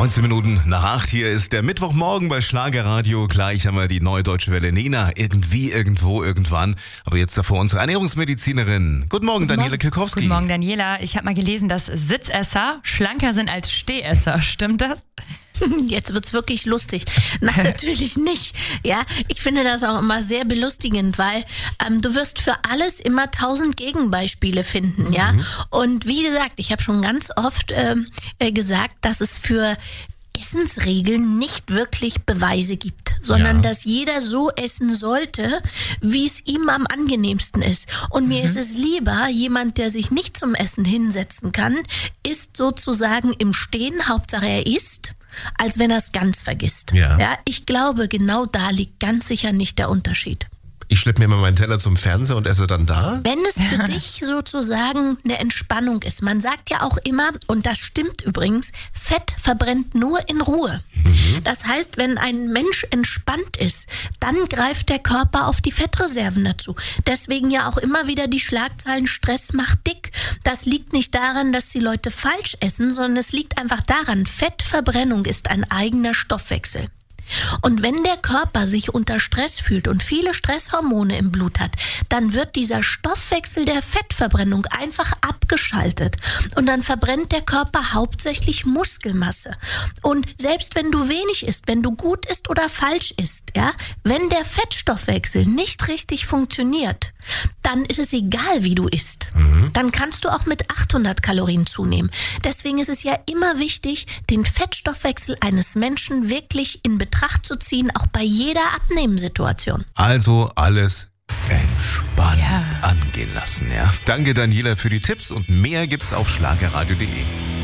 19 Minuten nach 8, hier ist der Mittwochmorgen bei Schlagerradio. Gleich haben wir die neue Deutsche Welle. Nina, irgendwie, irgendwo, irgendwann. Aber jetzt davor unsere Ernährungsmedizinerin. Guten Morgen, Daniela Kilkowski. Guten Morgen, Daniela. Ich habe mal gelesen, dass Sitzesser schlanker sind als Stehesser. Stimmt das? Jetzt wird's wirklich lustig. Nein, natürlich nicht. Ja, ich finde das auch immer sehr belustigend, weil du wirst für alles immer 1000 Gegenbeispiele finden, ja. Und wie gesagt, ich habe schon ganz oft gesagt, dass es für Essensregeln nicht wirklich Beweise gibt, sondern dass jeder so essen sollte, wie es ihm am angenehmsten ist. Und mir ist es lieber, jemand, der sich nicht zum Essen hinsetzen kann, isst sozusagen im Stehen, Hauptsache er isst, als wenn er es ganz vergisst. Ja, ich glaube, genau da liegt ganz sicher nicht der Unterschied. Ich schleppe mir immer meinen Teller zum Fernseher und esse dann da. Wenn es für dich sozusagen eine Entspannung ist. Man sagt ja auch immer, und das stimmt übrigens, Fett verbrennt nur in Ruhe. Das heißt, wenn ein Mensch entspannt ist, dann greift der Körper auf die Fettreserven dazu. Deswegen ja auch immer wieder die Schlagzeilen Stress macht dick. Das liegt nicht daran, dass die Leute falsch essen, sondern es liegt einfach daran, Fettverbrennung ist ein eigener Stoffwechsel. Und wenn der Körper sich unter Stress fühlt und viele Stresshormone im Blut hat, dann wird dieser Stoffwechsel der Fettverbrennung einfach abgeschaltet. Und dann verbrennt der Körper hauptsächlich Muskelmasse. Und selbst wenn du wenig isst, wenn du gut isst oder falsch isst, ja, wenn der Fettstoffwechsel nicht richtig funktioniert, dann ist es egal, wie du isst. Dann kannst du auch mit 800 Kalorien zunehmen. Deswegen ist es ja immer wichtig, den Fettstoffwechsel eines Menschen wirklich in Betracht zu ziehen, auch bei jeder Abnehmensituation. Also alles entspannt angehen lassen, ja. Danke, Daniela, für die Tipps und mehr gibt's auf schlagerradio.de.